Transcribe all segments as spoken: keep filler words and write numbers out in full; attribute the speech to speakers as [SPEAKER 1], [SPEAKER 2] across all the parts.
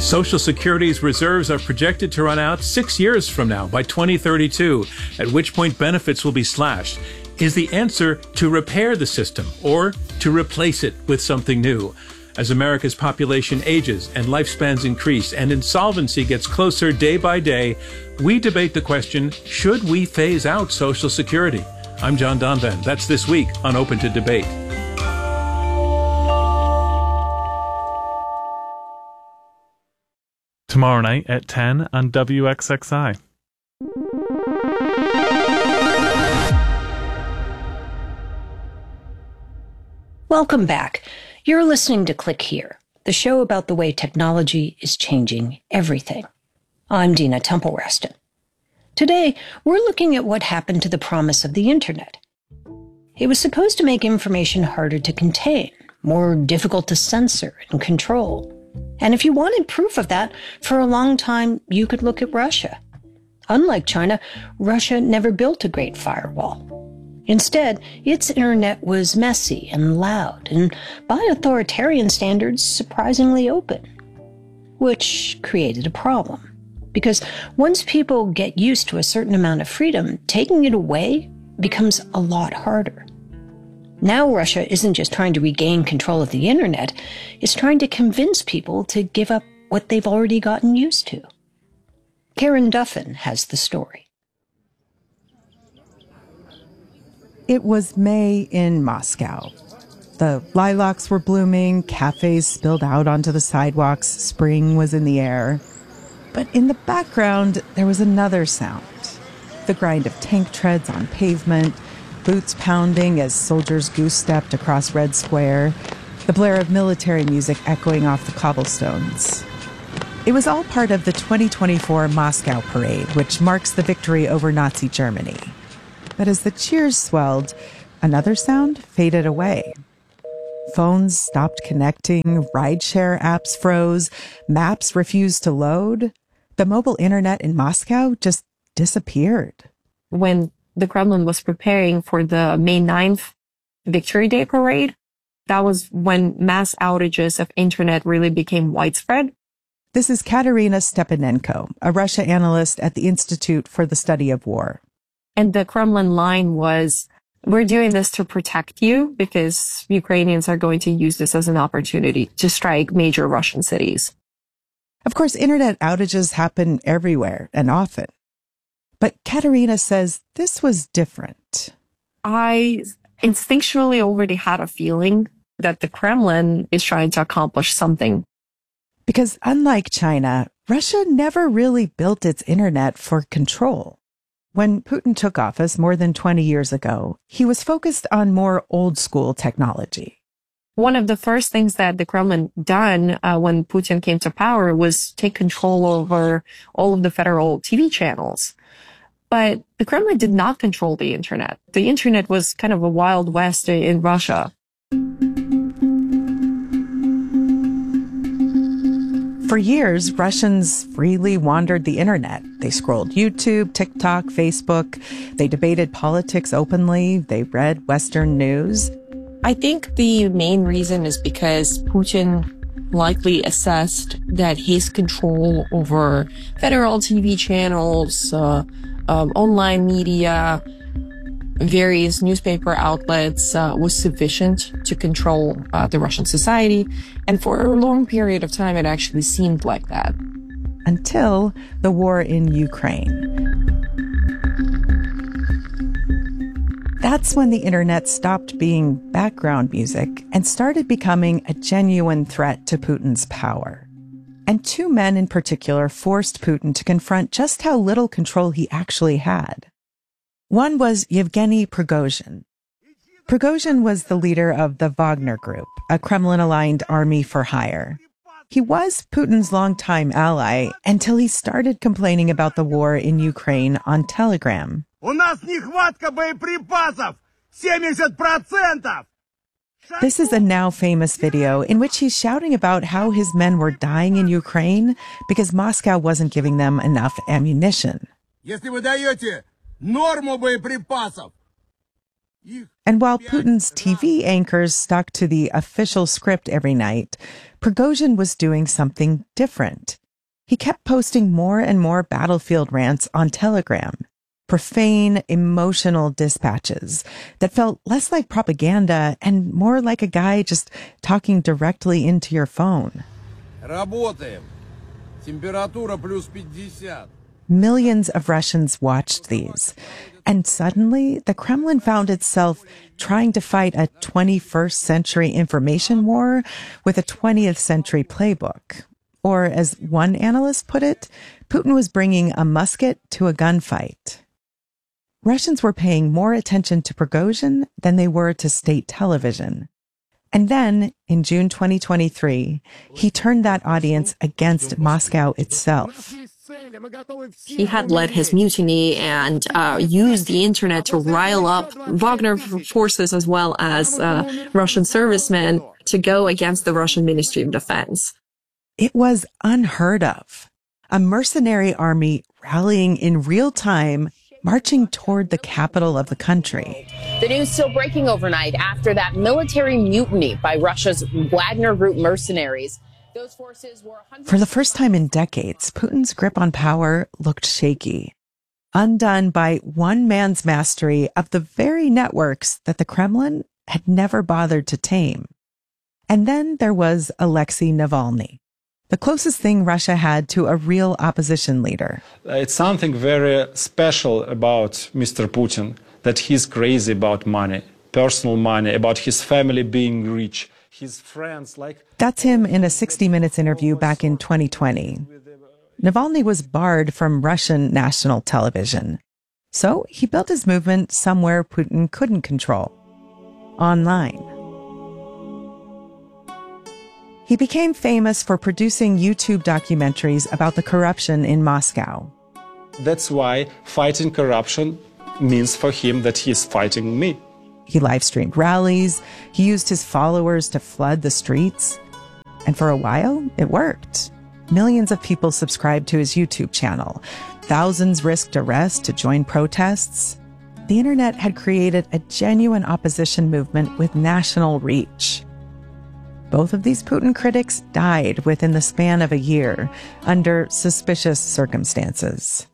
[SPEAKER 1] Social Security's reserves are projected to run out six years from now, by twenty thirty-two, at which point benefits will be slashed. Is the answer to repair the system or to replace it with something new? As America's population ages and lifespans increase and insolvency gets closer day by day, we debate the question, should we phase out Social Security? I'm John Donvan. That's This Week on Open to Debate.
[SPEAKER 2] Tomorrow night at ten on W X X I.
[SPEAKER 3] Welcome back. You're listening to Click Here, the show about the way technology is changing everything. I'm Dina Temple-Raston. Today, we're looking at what happened to the promise of the Internet. It was supposed to make information harder to contain, more difficult to censor and control. And if you wanted proof of that, for a long time, you could look at Russia. Unlike China, Russia never built a great firewall. Instead, its internet was messy and loud, and by authoritarian standards, surprisingly open. Which created a problem. Because once people get used to a certain amount of freedom, taking it away becomes a lot harder. Now Russia isn't just trying to regain control of the internet, it's trying to convince people to give up what they've already gotten used to. Karen Duffin has the story.
[SPEAKER 4] It was May in Moscow. The lilacs were blooming, cafes spilled out onto the sidewalks, spring was in the air. But in the background, there was another sound. The grind of tank treads on pavement, boots pounding as soldiers goose-stepped across Red Square, the blare of military music echoing off the cobblestones. It was all part of the twenty twenty-four Moscow Parade, which marks the victory over Nazi Germany. But as the cheers swelled, another sound faded away. Phones stopped connecting, rideshare apps froze, maps refused to load. The mobile internet in Moscow just disappeared.
[SPEAKER 5] When the Kremlin was preparing for the May ninth Victory Day parade, that was when mass outages of internet really became widespread.
[SPEAKER 4] This is Katerina Stepanenko, a Russia analyst at the Institute for the Study of War.
[SPEAKER 5] And the Kremlin line was, we're doing this to protect you because Ukrainians are going to use this as an opportunity to strike major Russian cities.
[SPEAKER 4] Of course, internet outages happen everywhere and often. But Katerina says this was different.
[SPEAKER 5] I instinctually already had a feeling that the Kremlin is trying to accomplish something.
[SPEAKER 4] Because unlike China, Russia never really built its internet for control. When Putin took office more than twenty years ago, he was focused on more old-school technology.
[SPEAKER 5] One of the first things that the Kremlin done uh, when Putin came to power was take control over all of the federal T V channels. But the Kremlin did not control the internet. The internet was kind of a wild west in Russia.
[SPEAKER 4] For years, Russians freely wandered the internet. They scrolled YouTube, TikTok, Facebook. They debated politics openly. They read Western news.
[SPEAKER 5] I think the main reason is because Putin likely assessed that his control over federal T V channels, uh, um, online media, various newspaper outlets uh, was sufficient to control uh, the Russian society. And for a long period of time, it actually seemed like that.
[SPEAKER 4] Until the war in Ukraine. That's when the internet stopped being background music and started becoming a genuine threat to Putin's power. And two men in particular forced Putin to confront just how little control he actually had. One was Yevgeny Prigozhin. Prigozhin was the leader of the Wagner Group, a Kremlin-aligned army for hire. He was Putin's longtime ally until he started complaining about the war in Ukraine on Telegram. This is a now famous video in which he's shouting about how his men were dying in Ukraine because Moscow wasn't giving them enough ammunition. And while Putin's T V anchors stuck to the official script every night, Prigozhin was doing something different. He kept posting more and more battlefield rants on Telegram, profane, emotional dispatches that felt less like propaganda and more like a guy just talking directly into your phone.
[SPEAKER 6] Работаем. Температура плюс пятьдесят.
[SPEAKER 4] Millions of Russians watched these. And suddenly, the Kremlin found itself trying to fight a twenty-first century information war with a twentieth century playbook. Or, as one analyst put it, Putin was bringing a musket to a gunfight. Russians were paying more attention to Prigozhin than they were to state television. And then, in June twenty twenty-three, he turned that audience against Moscow itself.
[SPEAKER 5] He had led his mutiny and uh, used the internet to rile up Wagner forces as well as uh, Russian servicemen to go against the Russian Ministry of Defense.
[SPEAKER 4] It was unheard of. A mercenary army rallying in real time, marching toward the capital of the country.
[SPEAKER 7] The news still breaking overnight after that military mutiny by Russia's Wagner Group mercenaries. Those forces were
[SPEAKER 4] For the first time in decades, Putin's grip on power looked shaky, undone by one man's mastery of the very networks that the Kremlin had never bothered to tame. And then there was Alexei Navalny, the closest thing Russia had to a real opposition leader.
[SPEAKER 8] It's something very special about Mister Putin, that he's crazy about money, personal money, about his family being rich. His friends like...
[SPEAKER 4] That's him in a sixty minutes interview back in twenty twenty. Navalny was barred from Russian national television. So he built his movement somewhere Putin couldn't control. Online. He became famous for producing YouTube documentaries about the corruption in Moscow.
[SPEAKER 8] That's why fighting corruption means for him that he's fighting me.
[SPEAKER 4] He live-streamed rallies. He used his followers to flood the streets. And for a while, it worked. Millions of people subscribed to his YouTube channel. Thousands risked arrest to join protests. The internet had created a genuine opposition movement with national reach. Both of these Putin critics died within the span of a year under suspicious circumstances.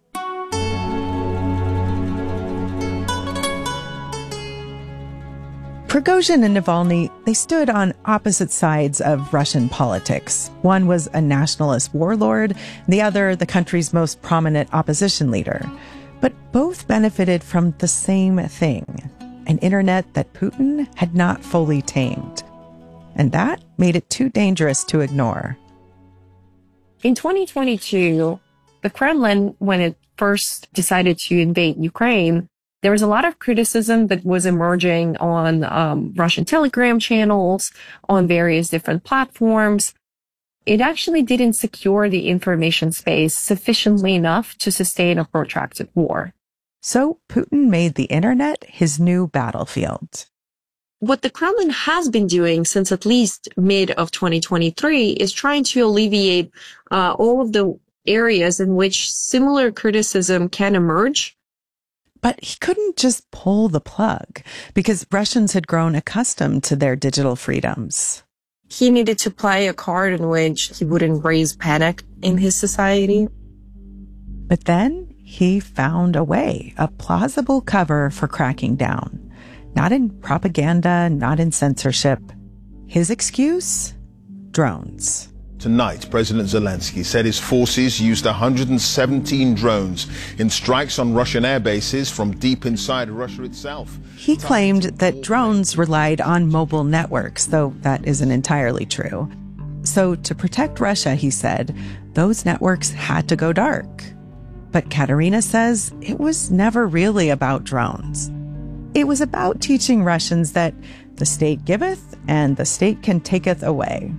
[SPEAKER 4] Prigozhin and Navalny, they stood on opposite sides of Russian politics. One was a nationalist warlord, the other the country's most prominent opposition leader. But both benefited from the same thing, an internet that Putin had not fully tamed. And that made it too dangerous to ignore.
[SPEAKER 5] In twenty twenty-two, the Kremlin, when it first decided to invade Ukraine, there was a lot of criticism that was emerging on um, Russian Telegram channels, on various different platforms. It actually didn't secure the information space sufficiently enough to sustain a protracted war.
[SPEAKER 4] So Putin made the internet his new battlefield.
[SPEAKER 5] What the Kremlin has been doing since at least mid of twenty twenty-three is trying to alleviate uh, all of the areas in which similar criticism can emerge.
[SPEAKER 4] But he couldn't just pull the plug because Russians had grown accustomed to their digital freedoms.
[SPEAKER 5] He needed to play a card in which he wouldn't raise panic in his society.
[SPEAKER 4] But then he found a way, a plausible cover for cracking down. Not in propaganda, not in censorship. His excuse? Drones.
[SPEAKER 9] Tonight, President Zelensky said his forces used one hundred seventeen drones in strikes on Russian air bases from deep inside Russia itself.
[SPEAKER 4] He claimed that drones relied on mobile networks, though that isn't entirely true. So to protect Russia, he said, those networks had to go dark. But Katerina says it was never really about drones. It was about teaching Russians that the state giveth and the state can taketh away.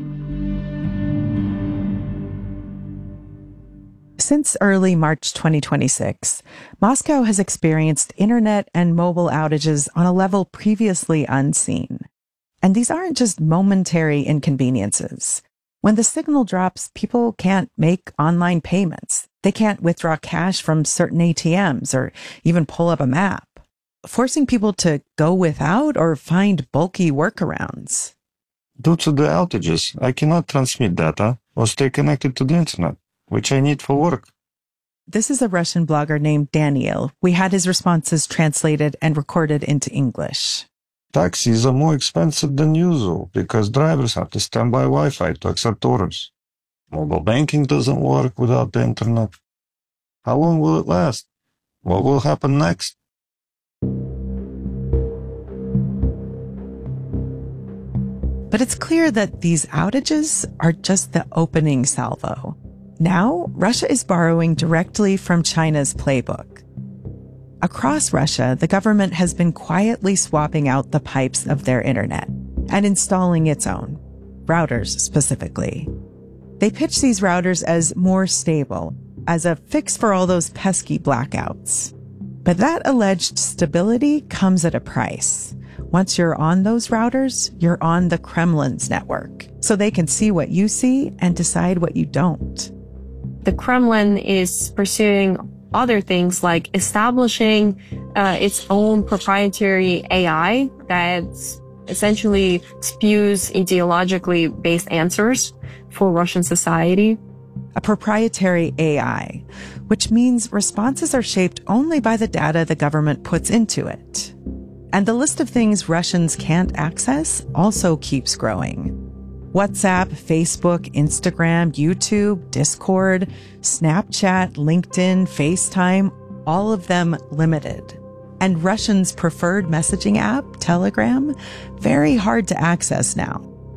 [SPEAKER 4] Since early March twenty twenty-six, Moscow has experienced internet and mobile outages on a level previously unseen. And these aren't just momentary inconveniences. When the signal drops, people can't make online payments. They can't withdraw cash from certain A T Ms or even pull up a map, forcing people to go without or find bulky workarounds.
[SPEAKER 10] Due to the outages, I cannot transmit data or stay connected to the internet, which I need for work.
[SPEAKER 4] This is a Russian blogger named Daniel. We had his responses translated and recorded into English.
[SPEAKER 10] Taxis are more expensive than usual because drivers have to stand by Wi-Fi to accept orders. Mobile banking doesn't work without the internet. How long will it last? What will happen next?
[SPEAKER 4] But it's clear that these outages are just the opening salvo. Now, Russia is borrowing directly from China's playbook. Across Russia, the government has been quietly swapping out the pipes of their internet and installing its own, routers specifically. They pitch these routers as more stable, as a fix for all those pesky blackouts. But that alleged stability comes at a price. Once you're on those routers, you're on the Kremlin's network, so they can see what you see and decide what you don't.
[SPEAKER 5] The Kremlin is pursuing other things like establishing uh, its own proprietary A I that essentially spews ideologically based answers for Russian society.
[SPEAKER 4] A proprietary A I, which means responses are shaped only by the data the government puts into it. And the list of things Russians can't access also keeps growing. WhatsApp, Facebook, Instagram, YouTube, Discord, Snapchat, LinkedIn, FaceTime, all of them limited. And Russians' preferred messaging app, Telegram, very hard to access now.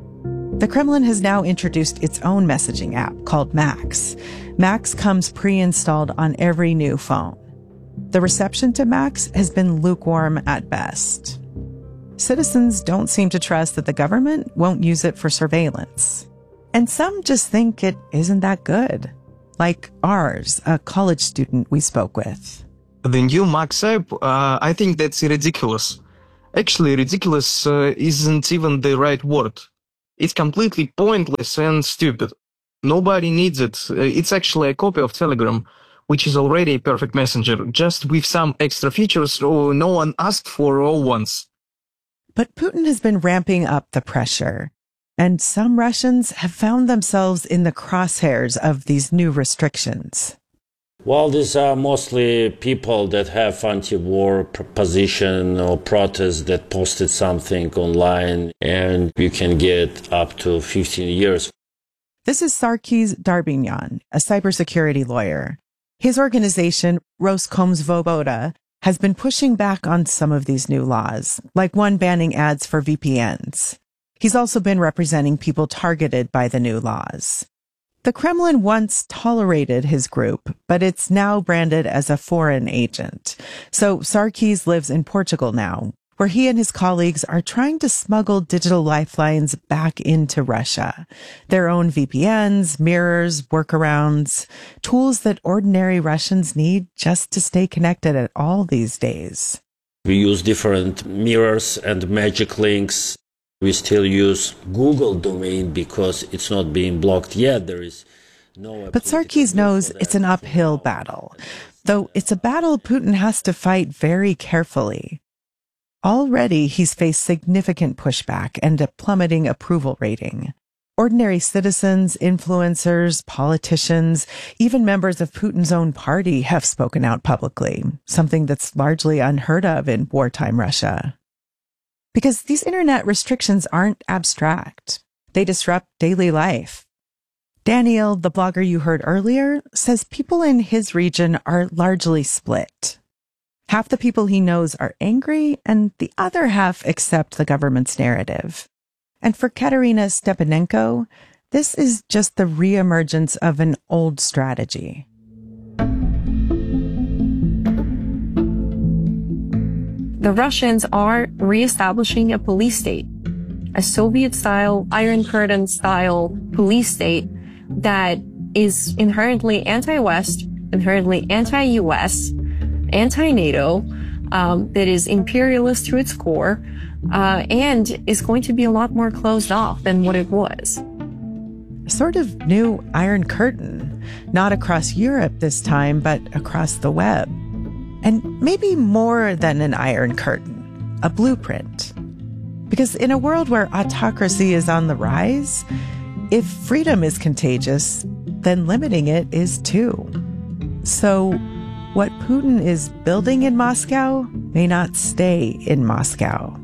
[SPEAKER 4] The Kremlin has now introduced its own messaging app called Max. Max comes pre-installed on every new phone. The reception to Max has been lukewarm at best. Citizens don't seem to trust that the government won't use it for surveillance. And some just think it isn't that good. Like ours, a college student we spoke with.
[SPEAKER 11] The new Max app, uh, I think that's ridiculous. Actually, ridiculous uh, isn't even the right word. It's completely pointless and stupid. Nobody needs it. It's actually a copy of Telegram, which is already a perfect messenger, just with some extra features no one asked for all once.
[SPEAKER 4] But Putin has been ramping up the pressure, and some Russians have found themselves in the crosshairs of these new restrictions.
[SPEAKER 12] Well, these are mostly people that have anti-war position or protest that posted something online, and you can get up to fifteen years.
[SPEAKER 4] This is Sarkis Darbinyan, a cybersecurity lawyer. His organization, Roskomsvoboda, has been pushing back on some of these new laws, like one banning ads for V P Ns. He's also been representing people targeted by the new laws. The Kremlin once tolerated his group, but it's now branded as a foreign agent. So Sarkis lives in Portugal now, where he and his colleagues are trying to smuggle digital lifelines back into Russia. Their own V P Ns, mirrors, workarounds, tools that ordinary Russians need just to stay connected at all these days.
[SPEAKER 12] We use different mirrors and magic links. We still use Google domain because it's not being blocked yet. There is no.
[SPEAKER 4] But Sarkis knows it's an uphill battle, though it's a battle Putin has to fight very carefully. Already, he's faced significant pushback and a plummeting approval rating. Ordinary citizens, influencers, politicians, even members of Putin's own party have spoken out publicly, something that's largely unheard of in wartime Russia. Because these internet restrictions aren't abstract. They disrupt daily life. Daniel, the blogger you heard earlier, says people in his region are largely split. Half the people he knows are angry, and the other half accept the government's narrative. And for Katerina Stepanenko, this is just the reemergence of an old strategy.
[SPEAKER 5] The Russians are reestablishing a police state, a Soviet-style, Iron Curtain-style police state that is inherently anti-West, inherently anti-U S, anti-NATO, um, that is imperialist to its core, uh, and is going to be a lot more closed off than what it was.
[SPEAKER 4] A sort of new Iron Curtain, not across Europe this time, but across the web. And maybe more than an Iron Curtain, a blueprint. Because in a world where autocracy is on the rise, if freedom is contagious, then limiting it is too. So what Putin is building in Moscow may not stay in Moscow.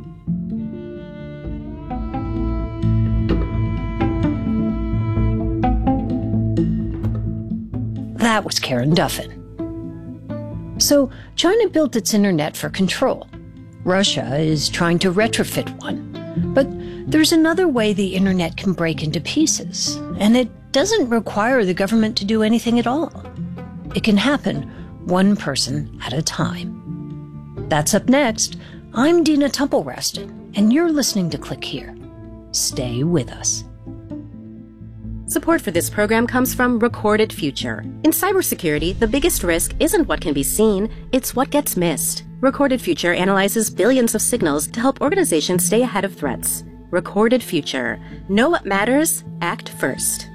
[SPEAKER 3] That was Karen Duffin. So China built its internet for control. Russia is trying to retrofit one. But there's another way the internet can break into pieces, and it doesn't require the government to do anything at all. It can happen one person at a time. That's up next. I'm Dina Temple-Raston, and you're listening to Click Here. Stay with us.
[SPEAKER 13] Support for this program comes from Recorded Future. In cybersecurity, the biggest risk isn't what can be seen, it's what gets missed. Recorded Future analyzes billions of signals to help organizations stay ahead of threats. Recorded Future. Know what matters? Act first.